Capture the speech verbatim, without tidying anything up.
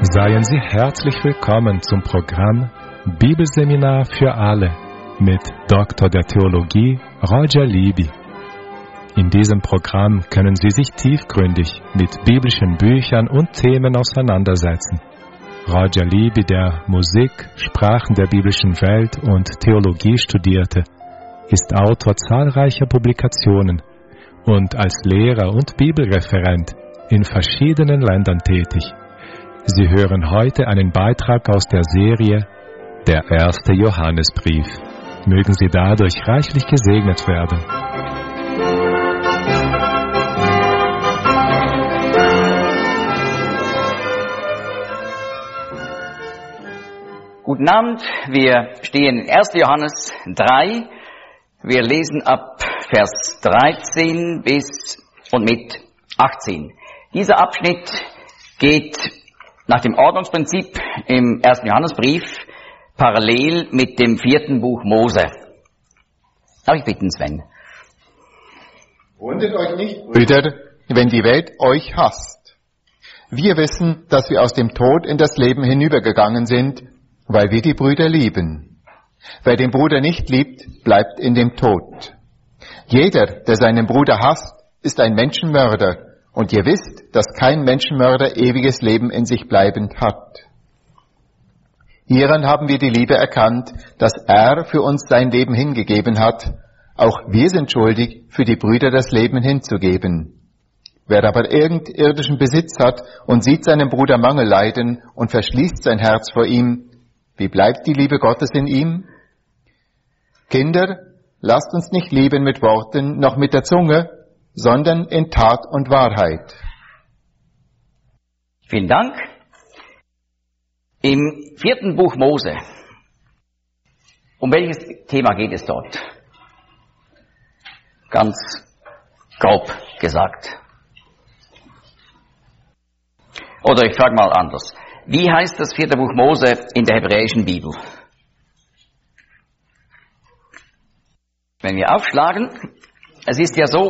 Seien Sie herzlich willkommen zum Programm Bibelseminar für alle mit Doktor der Theologie Roger Libby. In diesem Programm können Sie sich tiefgründig mit biblischen Büchern und Themen auseinandersetzen. Roger Libby, der Musik, Sprachen der biblischen Welt und Theologie studierte, ist Autor zahlreicher Publikationen und als Lehrer und Bibelreferent in verschiedenen Ländern tätig. Sie hören heute einen Beitrag aus der Serie Der erste Johannesbrief. Mögen Sie dadurch reichlich gesegnet werden. Guten Abend, wir stehen in erster Johannes drei. Wir lesen ab Vers dreizehn bis und mit achtzehn. Dieser Abschnitt geht nach dem Ordnungsprinzip im ersten Johannesbrief parallel mit dem vierten Buch Mose. Darf ich bitten, Sven? Wundert euch nicht, Brüder, wenn die Welt euch hasst. Wir wissen, dass wir aus dem Tod in das Leben hinübergegangen sind, weil wir die Brüder lieben. Wer den Bruder nicht liebt, bleibt in dem Tod. Jeder, der seinen Bruder hasst, ist ein Menschenmörder. Und ihr wisst, dass kein Menschenmörder ewiges Leben in sich bleibend hat. Hieran haben wir die Liebe erkannt, dass er für uns sein Leben hingegeben hat. Auch wir sind schuldig, für die Brüder das Leben hinzugeben. Wer aber irgend irdischen Besitz hat und sieht seinem Bruder Mangel leiden und verschließt sein Herz vor ihm, wie bleibt die Liebe Gottes in ihm? Kinder, lasst uns nicht lieben mit Worten noch mit der Zunge, sondern in Tat und Wahrheit. Vielen Dank. Im vierten Buch Mose, um welches Thema geht es dort? Ganz grob gesagt. Oder ich frage mal anders. Wie heißt das vierte Buch Mose in der hebräischen Bibel? Wenn wir aufschlagen, es ist ja so,